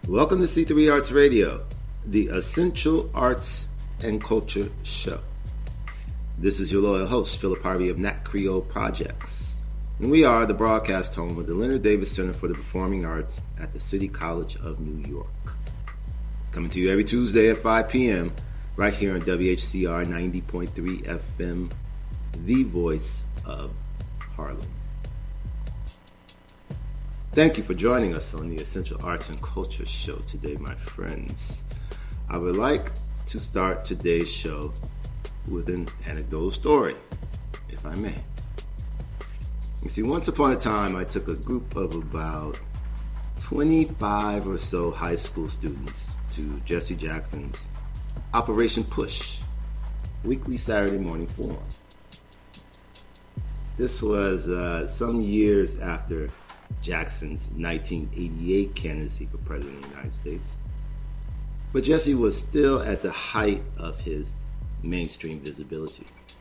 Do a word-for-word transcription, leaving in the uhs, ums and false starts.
Welcome to C three Arts Radio, the essential arts and culture show. This is your loyal host, Philip Harvey of Nat Creole Projects. And we are the broadcast home of the Leonard Davis Center for the Performing Arts at the City College of New York. Coming to you every Tuesday at five p.m. right here on W H C R ninety point three F M, the voice of Harlem. Thank you for joining us on the Essential Arts and Culture Show today, my friends. I would like to start today's show with an anecdotal story, if I may. You see, once upon a time, I took a group of about twenty-five or so high school students to Jesse Jackson's Operation Push weekly Saturday morning forum. This was uh, some years after Jackson's nineteen eighty-eight candidacy for President of the United States. But Jesse was still at the height of his mainstream visibility.